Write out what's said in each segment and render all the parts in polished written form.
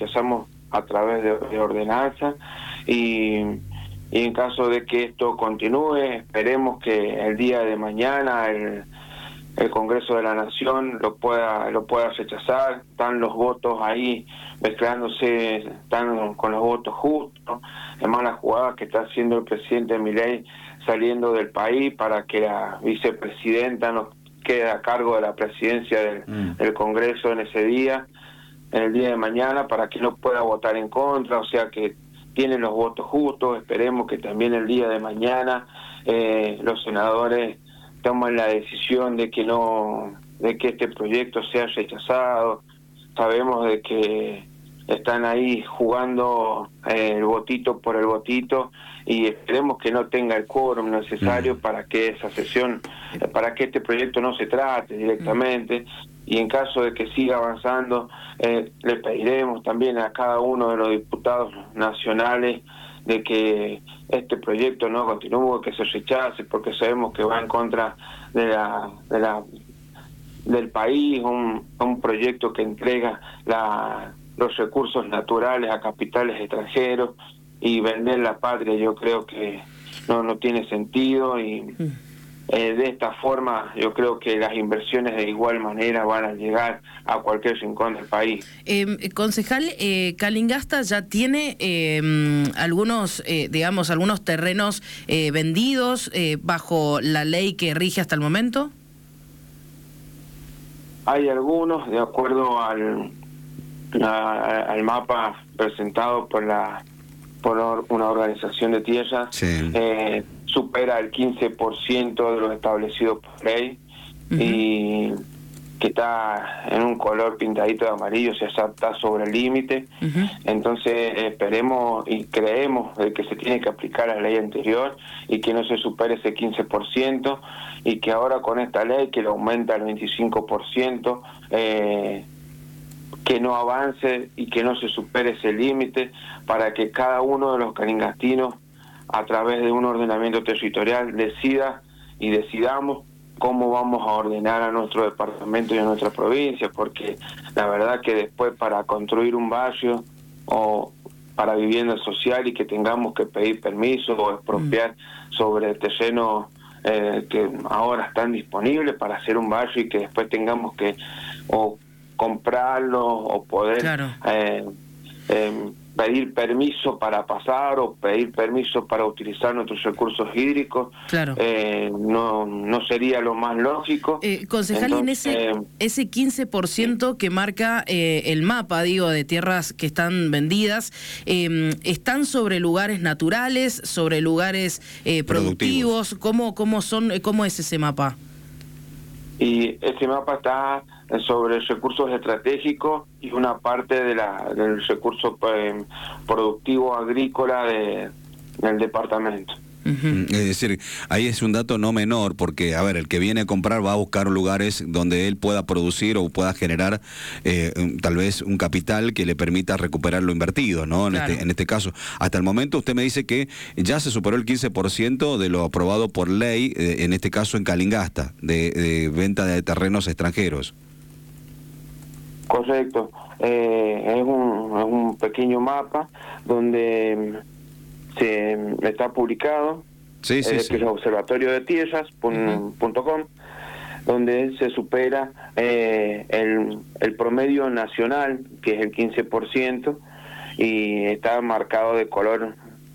rechazamos a través de ordenanza y en caso de que esto continúe, esperemos que el día de mañana el Congreso de la Nación lo pueda rechazar. Están los votos ahí mezclándose, están con los votos justos. Además, las jugadas que está haciendo el presidente Milei saliendo del país para que la vicepresidenta nos quede a cargo de la presidencia del Congreso en ese día, en el día de mañana, para que no pueda votar en contra. O sea que tienen los votos justos. Esperemos que también el día de mañana los senadores toman la decisión de que este proyecto sea rechazado. Sabemos de que están ahí jugando el votito por el votito y esperemos que no tenga el quórum necesario para que esa sesión, para que este proyecto no se trate directamente. Y en caso de que siga avanzando, le pediremos también a cada uno de los diputados nacionales de que este proyecto no continúe, que se rechace, porque sabemos que va en contra del país, un proyecto que entrega los recursos naturales a capitales extranjeros, y vender la patria yo creo que no tiene sentido, y de esta forma yo creo que las inversiones de igual manera van a llegar a cualquier rincón del país. Concejal, Calingasta ya tiene algunos terrenos vendidos bajo la ley que rige hasta el momento. Hay algunos, de acuerdo al mapa presentado por una organización de tierras, sí, supera el 15% de lo establecido por ley, y que está en un color pintadito de amarillo, o sea, está sobre el límite. Entonces esperemos y creemos de que se tiene que aplicar la ley anterior y que no se supere ese 15%, y que ahora con esta ley que lo aumenta al 25%, que no avance y que no se supere ese límite, para que cada uno de los calingastinos, a través de un ordenamiento territorial, decidamos cómo vamos a ordenar a nuestro departamento y a nuestra provincia, porque la verdad que después para construir un barrio o para vivienda social y que tengamos que pedir permiso o expropiar sobre terrenos que ahora están disponibles para hacer un barrio, y que después tengamos que o comprarlo o poder, claro, pedir permiso para pasar o pedir permiso para utilizar nuestros recursos hídricos, claro, no sería lo más lógico. Concejal, entonces, en ese 15% que marca el mapa, digo, de tierras que están vendidas, ¿están sobre lugares naturales, sobre lugares productivos? ¿Cómo es ese mapa? Y ese mapa está sobre recursos estratégicos y una parte del recurso productivo agrícola del departamento. Es decir, ahí es un dato no menor, porque, a ver, el que viene a comprar va a buscar lugares donde él pueda producir o pueda generar tal vez un capital que le permita recuperar lo invertido, ¿no? Claro. En este caso, hasta el momento usted me dice que ya se superó el 15% de lo aprobado por ley, en este caso en Calingasta, de venta de terrenos extranjeros. Correcto. Es un pequeño mapa donde se está publicado, que es el Observatorio de Tierras.com, donde se supera el promedio nacional, que es el 15%, y está marcado de color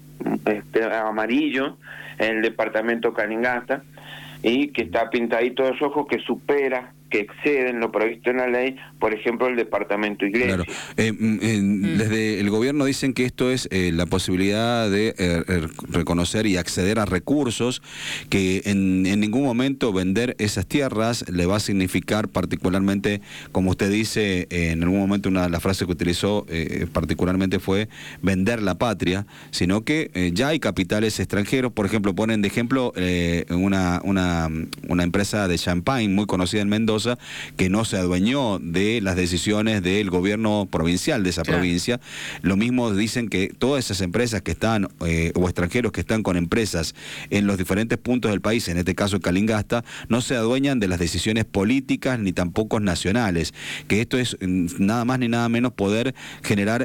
amarillo en el departamento Calingasta, y que está pintadito de rojo, que supera, que exceden lo previsto en la ley, por ejemplo, el departamento Iglesia. Claro. Desde el gobierno dicen que esto es la posibilidad de reconocer y acceder a recursos, que en ningún momento vender esas tierras le va a significar particularmente, como usted dice, en algún momento una de las frases que utilizó particularmente fue vender la patria, sino que ya hay capitales extranjeros. Por ejemplo, ponen de ejemplo una empresa de champagne muy conocida en Mendoza, que no se adueñó de las decisiones del gobierno provincial de esa provincia. Lo mismo dicen que todas esas empresas que están, o extranjeros que están con empresas en los diferentes puntos del país, en este caso Calingasta, no se adueñan de las decisiones políticas ni tampoco nacionales, que esto es nada más ni nada menos poder generar